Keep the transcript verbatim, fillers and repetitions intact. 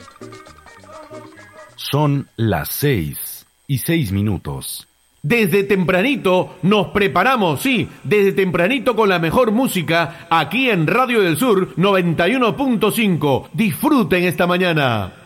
Son las seis y seis minutos. Desde tempranito nos preparamos, sí, desde tempranito con la mejor música aquí en Radio del Sur noventa y uno punto cinco. Disfruten esta mañana.